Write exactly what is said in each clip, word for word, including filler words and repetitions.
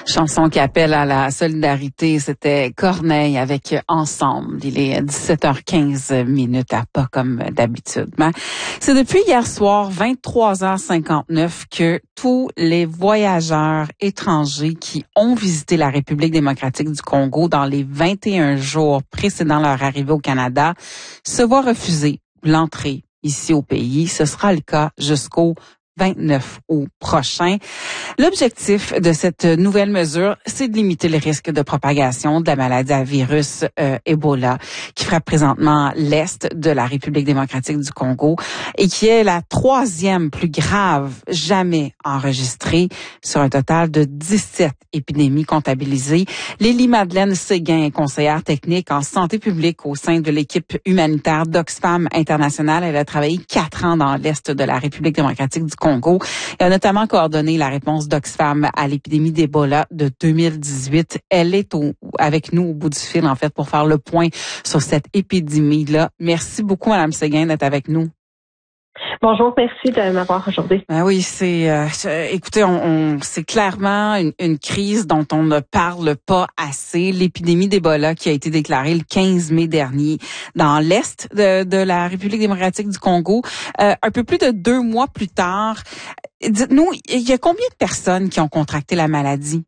Chanson qui appelle à la solidarité, c'était Corneille avec Ensemble. Il est dix-sept heures quinze minutes à pas comme d'habitude. Mais c'est depuis hier soir, vingt-trois heures cinquante-neuf, que tous les voyageurs étrangers qui ont visité la République démocratique du Congo dans les vingt et un jours précédant leur arrivée au Canada se voient refuser l'entrée ici au pays. Ce sera le cas jusqu'au vingt-neuf août prochain. L'objectif de cette nouvelle mesure, c'est de limiter le risque de propagation de la maladie à virus euh, Ebola qui frappe présentement l'Est de la République démocratique du Congo et qui est la troisième plus grave jamais enregistrée sur un total de dix-sept épidémies comptabilisées. Lélie Madeleine Séguin est conseillère technique en santé publique au sein de l'équipe humanitaire d'Oxfam International. Elle a travaillé quatre ans dans l'Est de la République démocratique du Congo et a notamment coordonné la réponse d'Oxfam à l'épidémie d'Ebola de deux mille dix-huit. Elle est au, avec nous au bout du fil, en fait, pour faire le point sur cette épidémie-là. Merci beaucoup, Madame Séguin, d'être avec nous. Bonjour, merci de m'avoir aujourd'hui. Ben oui, c'est, euh, écoutez, on, on c'est clairement une, une crise dont on ne parle pas assez. L'épidémie d'Ebola qui a été déclarée le quinze mai dernier dans l'est de, de la République démocratique du Congo, euh, un peu plus de deux mois plus tard. Dites-nous, il y a combien de personnes qui ont contracté la maladie?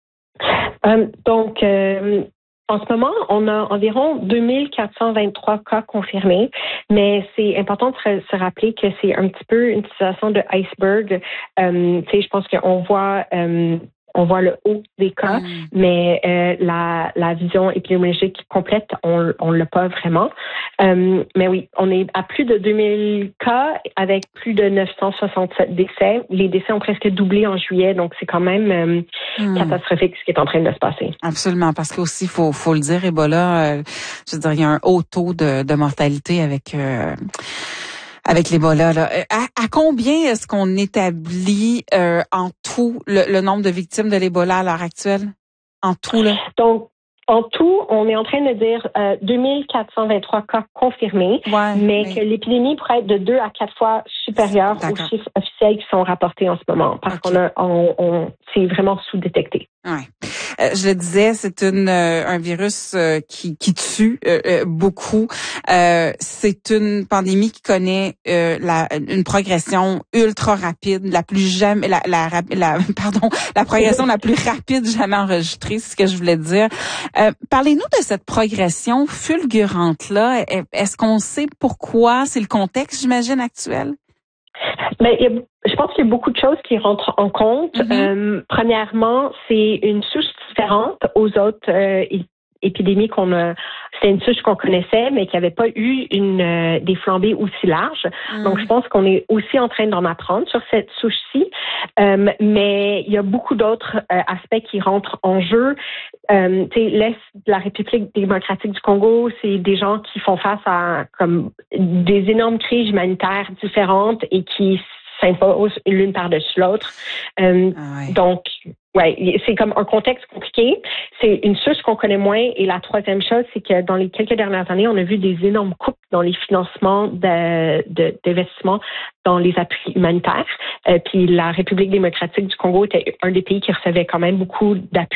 Euh, donc, euh, en ce moment, on a environ deux mille quatre cent vingt-trois cas confirmés, mais c'est important de se rappeler que c'est un petit peu une situation de iceberg. Euh, tu sais, je pense qu'on voit... Euh, On voit le haut des cas, mm. mais euh, la, la vision épidémiologique complète, on on l'a pas vraiment. Euh, mais oui, on est à plus de deux mille cas avec plus de neuf cent soixante-sept décès. Les décès ont presque doublé en juillet, donc c'est quand même euh, mm. catastrophique ce qui est en train de se passer. Absolument, parce qu'aussi, faut faut le dire, Ebola, euh, je veux dire, il y a un haut taux de, de mortalité avec... Euh, Avec l'Ebola, là. À, à combien est-ce qu'on établit euh, en tout le, le nombre de victimes de l'Ebola à l'heure actuelle? En tout, là? Donc, en tout, on est en train de dire euh, deux mille quatre cent vingt-trois cas confirmés, ouais, mais, mais que l'épidémie pourrait être de deux à quatre fois supérieure aux chiffres officiels qui sont rapportés en ce moment, parce okay. qu'on a, on, on, c'est vraiment sous-détecté. Ouais. Euh, je le disais, c'est une euh, un virus euh, qui qui tue euh, euh, beaucoup. Euh, c'est une pandémie qui connaît euh, la une progression ultra rapide, la plus jamais la la, la pardon, la progression la plus rapide jamais enregistrée, c'est ce que je voulais dire. Euh, parlez-nous de cette progression fulgurante là. Est-ce qu'on sait pourquoi? C'est le contexte, j'imagine, actuel? Ben, il y a, je pense qu'il y a beaucoup de choses qui rentrent en compte. Mm-hmm. Euh, premièrement, c'est une souche différente aux autres euh, épidémies qu'on a. C'était une souche qu'on connaissait, mais qui n'avait pas eu une euh, des flambées aussi larges. Mm. Donc, je pense qu'on est aussi en train d'en apprendre sur cette souche-ci. Euh, mais il y a beaucoup d'autres euh, aspects qui rentrent en jeu. Euh, tu sais, l'Est de la République démocratique du Congo, c'est des gens qui font face à comme des énormes crises humanitaires différentes et qui s'imposent l'une par-dessus l'autre. Euh, ah ouais. Donc, ouais, c'est comme un contexte compliqué. C'est une source qu'on connaît moins. Et la troisième chose, c'est que dans les quelques dernières années, on a vu des énormes coupes dans les financements de, de, d'investissement dans les appuis humanitaires. Euh, puis la République démocratique du Congo était un des pays qui recevait quand même beaucoup d'appuis